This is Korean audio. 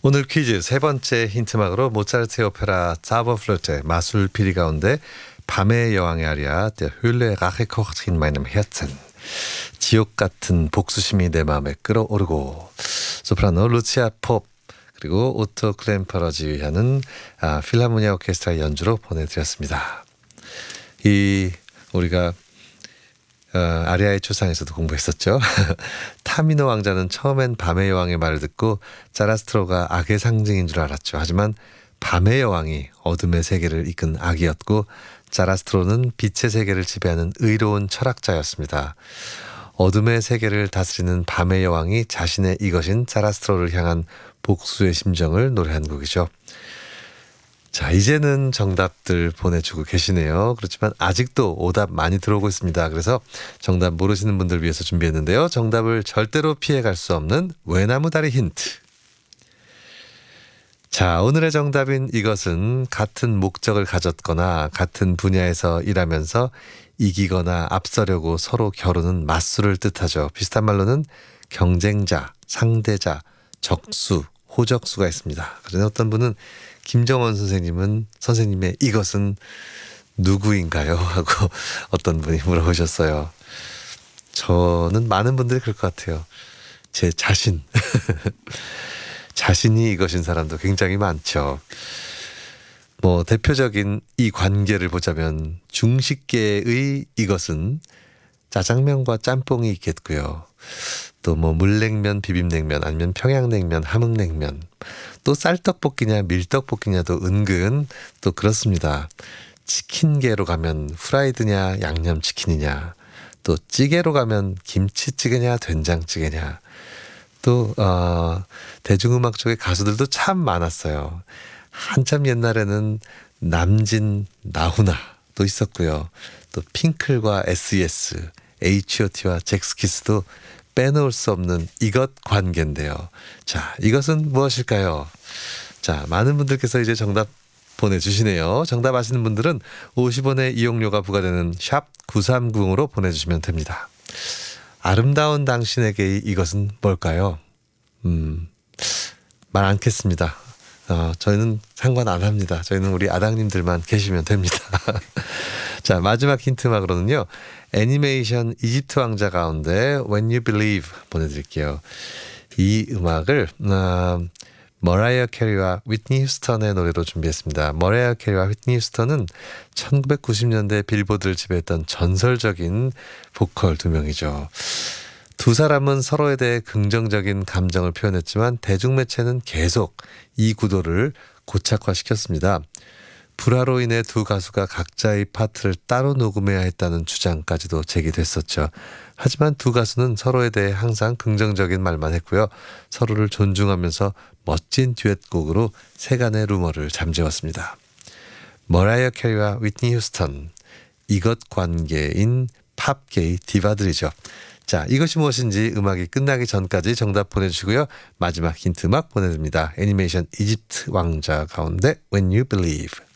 오늘 퀴즈 세 번째 힌트막으로 모차르트의 오페라 자버플루트 마술 피리 가운데 밤의 여왕의 아리아 Der Höhle Rache kocht in meinem Herzen 지옥 같은 복수심이 내 마음에 끌어오르고 소프라노 루치아 팝 그리고 오토 클램퍼러 지휘하는 필하모니아 오케스트라 연주로 보내드렸습니다. 이 우리가 아리아의 초상에서도 공부했었죠. 타미노 왕자는 처음엔 밤의 여왕의 말을 듣고 자라스트로가 악의 상징인 줄 알았죠. 하지만 밤의 여왕이 어둠의 세계를 이끈 악이었고 자라스트로는 빛의 세계를 지배하는 의로운 철학자였습니다. 어둠의 세계를 다스리는 밤의 여왕이 자신의 이것인 자라스트로를 향한 복수의 심정을 노래한 곡이죠. 자, 이제는 정답들 보내주고 계시네요. 그렇지만 아직도 오답 많이 들어오고 있습니다. 그래서 정답 모르시는 분들 위해서 준비했는데요. 정답을 절대로 피해갈 수 없는 외나무다리 힌트. 자, 오늘의 정답인 이것은 같은 목적을 가졌거나 같은 분야에서 일하면서 이기거나 앞서려고 서로 겨루는 맞수를 뜻하죠. 비슷한 말로는 경쟁자, 상대자, 적수, 호적수가 있습니다. 그런데 어떤 분은 김정원 선생님의 이것은 누구인가요? 하고 어떤 분이 물어보셨어요. 저는 많은 분들이 그럴 것 같아요. 제 자신. 자신이 이것인 사람도 굉장히 많죠. 대표적인 이 관계를 보자면 중식계의 이것은 짜장면과 짬뽕이 있겠고요. 또 물냉면, 비빔냉면, 아니면 평양냉면, 함흥냉면, 또 쌀떡볶이냐 밀떡볶이냐도 은근 또 그렇습니다. 치킨계로 가면 후라이드냐 양념치킨이냐, 또 찌개로 가면 김치찌개냐 된장찌개냐, 또 대중음악 쪽의 가수들도 참 많았어요. 한참 옛날에는 남진, 나훈아도 있었고요. 또 핑클과 SES, H.O.T와 잭스키스도 빼놓을 수 없는 이것 관계인데요. 자, 이것은 무엇일까요? 자, 많은 분들께서 이제 정답 보내주시네요. 정답 아시는 분들은 50원의 이용료가 부과되는 샵 930으로 보내주시면 됩니다. 아름다운 당신에게 이것은 뭘까요? 말 않겠습니다. 저희는 상관 안 합니다. 저희는 우리 아당님들만 계시면 됩니다. 자, 마지막 힌트막으로는요. 애니메이션 이집트 왕자 가운데 When You Believe 보내드릴게요. 이 음악을 머라이어 캐리와 휘트니 휴스턴의 노래로 준비했습니다. 머라이어 캐리와 휘트니 휴스턴은 1990년대 빌보드를 지배했던 전설적인 보컬 두 명이죠. 두 사람은 서로에 대해 긍정적인 감정을 표현했지만 대중매체는 계속 이 구도를 고착화시켰습니다. 불화로 인해 두 가수가 각자의 파트를 따로 녹음해야 했다는 주장까지도 제기됐었죠. 하지만 두 가수는 서로에 대해 항상 긍정적인 말만 했고요. 서로를 존중하면서 멋진 듀엣곡으로 세간의 루머를 잠재웠습니다. 머라이어 캐리와 휘트니 휴스턴, 이것 관계인 팝계의 디바들이죠. 자, 이것이 무엇인지 음악이 끝나기 전까지 정답 보내주시고요. 마지막 힌트 막 보내드립니다. 애니메이션 이집트 왕자 가운데 When You Believe.